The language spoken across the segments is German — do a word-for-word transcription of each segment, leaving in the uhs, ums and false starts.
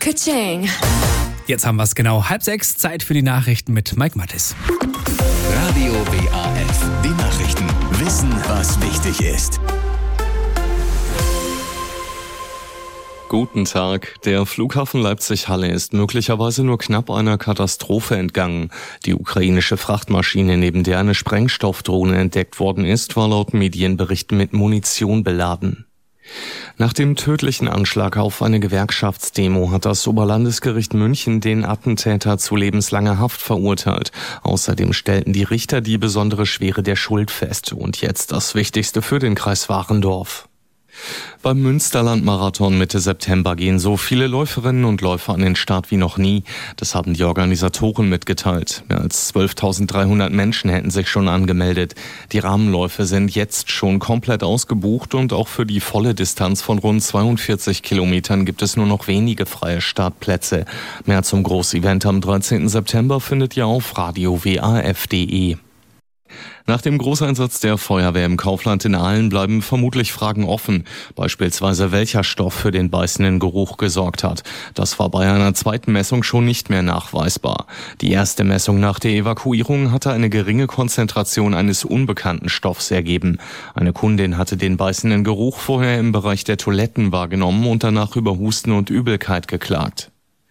Ka-ching. Jetzt haben wir es genau. Halb sechs, Zeit für die Nachrichten mit Mike Mattis. Radio W A F, die Nachrichten. Wissen, was wichtig ist. Guten Tag. Der Flughafen Leipzig-Halle ist möglicherweise nur knapp einer Katastrophe entgangen. Die ukrainische Frachtmaschine, neben der eine Sprengstoffdrohne entdeckt worden ist, war laut Medienberichten mit Munition beladen. Nach dem tödlichen Anschlag auf eine Gewerkschaftsdemo hat das Oberlandesgericht München den Attentäter zu lebenslanger Haft verurteilt. Außerdem stellten die Richter die besondere Schwere der Schuld fest. Und jetzt das Wichtigste für den Kreis Warendorf. Beim Münsterland-Marathon Mitte September gehen so viele Läuferinnen und Läufer an den Start wie noch nie. Das haben die Organisatoren mitgeteilt. Mehr als zwölftausenddreihundert Menschen hätten sich schon angemeldet. Die Rahmenläufe sind jetzt schon komplett ausgebucht und auch für die volle Distanz von rund zweiundvierzig Kilometern gibt es nur noch wenige freie Startplätze. Mehr zum Großevent am dreizehnten September findet ihr auf radio w a f punkt d e. Nach dem Großeinsatz der Feuerwehr im Kaufland in Aalen bleiben vermutlich Fragen offen. Beispielsweise welcher Stoff für den beißenden Geruch gesorgt hat. Das war bei einer zweiten Messung schon nicht mehr nachweisbar. Die erste Messung nach der Evakuierung hatte eine geringe Konzentration eines unbekannten Stoffs ergeben. Eine Kundin hatte den beißenden Geruch vorher im Bereich der Toiletten wahrgenommen und danach über Husten und Übelkeit geklagt.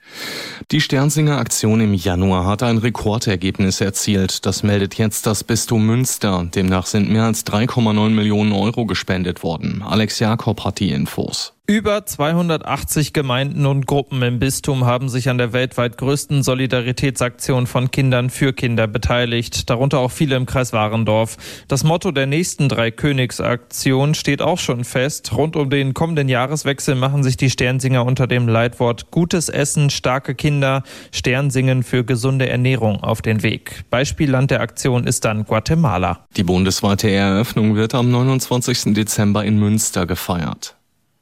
Die Sternsinger Aktion im Januar hat ein Rekordergebnis erzielt. Das meldet jetzt das Bistum Münster. Demnach sind mehr als drei Komma neun Millionen Euro gespendet worden. Alex Jakob hat die Infos. Über zweihundertachtzig Gemeinden und Gruppen im Bistum haben sich an der weltweit größten Solidaritätsaktion von Kindern für Kinder beteiligt, darunter auch viele im Kreis Warendorf. Das Motto der nächsten drei Königsaktion steht auch schon fest. Rund um den kommenden Jahreswechsel machen sich die Sternsinger unter dem Leitwort Gutes Essen, starke Kinder, Sternsingen für gesunde Ernährung auf den Weg. Beispielland der Aktion ist dann Guatemala. Die bundesweite Eröffnung wird am neunundzwanzigsten Dezember in Münster gefeiert.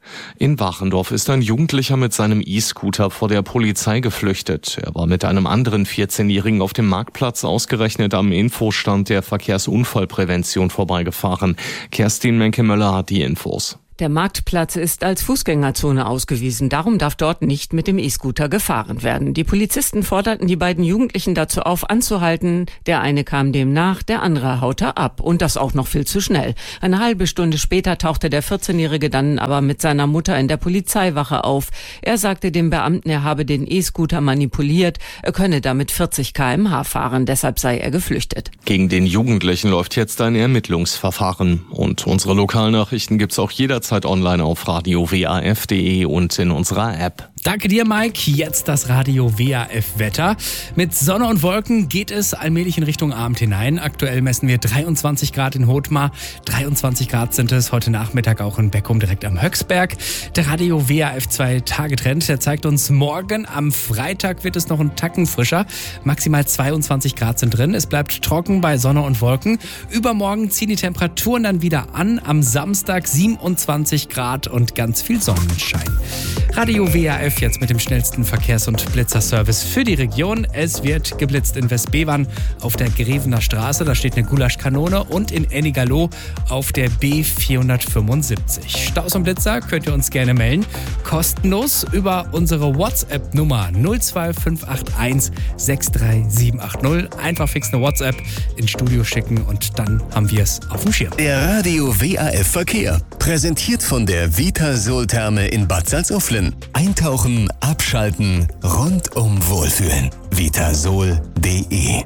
In Wachendorf ist ein Jugendlicher mit seinem E-Scooter vor der Polizei geflüchtet. Er war mit einem anderen vierzehnjährigen auf dem Marktplatz ausgerechnet am Infostand der Verkehrsunfallprävention vorbeigefahren. Kerstin Menke-Möller hat die Infos. Der Marktplatz ist als Fußgängerzone ausgewiesen. Darum darf dort nicht mit dem E-Scooter gefahren werden. Die Polizisten forderten die beiden Jugendlichen dazu auf, anzuhalten. Der eine kam dem nach, der andere haute ab. Und das auch noch viel zu schnell. Eine halbe Stunde später tauchte der vierzehnjährige dann aber mit seiner Mutter in der Polizeiwache auf. Er sagte dem Beamten, er habe den E-Scooter manipuliert. Er könne damit vierzig Kilometer pro Stunde fahren. Deshalb sei er geflüchtet. Gegen den Jugendlichen läuft jetzt ein Ermittlungsverfahren. Und unsere Lokalnachrichten gibt's auch jederzeit online auf radio w a f punkt d e und in unserer App. Danke dir, Mike. Jetzt das Radio W A F-Wetter. Mit Sonne und Wolken geht es allmählich in Richtung Abend hinein. Aktuell messen wir dreiundzwanzig Grad in Hothmar. dreiundzwanzig Grad sind es heute Nachmittag auch in Beckum direkt am Höchsberg. Der Radio W A F zwei Tage Trend, der zeigt uns morgen am Freitag wird es noch einen Tacken frischer. Maximal zweiundzwanzig Grad sind drin. Es bleibt trocken bei Sonne und Wolken. Übermorgen ziehen die Temperaturen dann wieder an. Am Samstag siebenundzwanzig Grad und ganz viel Sonnenschein. Radio W A F jetzt mit dem schnellsten Verkehrs- und Blitzerservice für die Region. Es wird geblitzt in Westbevern auf der Grevener Straße. Da steht eine Gulaschkanone und in Ennigerloh auf der B vierhundertfünfundsiebzig. Staus und Blitzer könnt ihr uns gerne melden. Kostenlos über unsere WhatsApp-Nummer null zwei fünf acht eins sechs drei sieben acht null. Einfach fix eine WhatsApp ins Studio schicken und dann haben wir es auf dem Schirm. Der Radio W A F Verkehr. Präsentiert von der Vitasol-Therme in Bad Salzuflen. Eintauchen, abschalten, rundum wohlfühlen. vitasol punkt d e.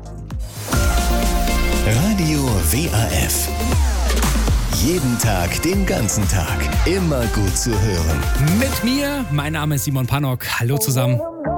Radio W A F. Jeden Tag, den ganzen Tag. Immer gut zu hören. Mit mir, mein Name ist Simon Pannock. Hallo zusammen.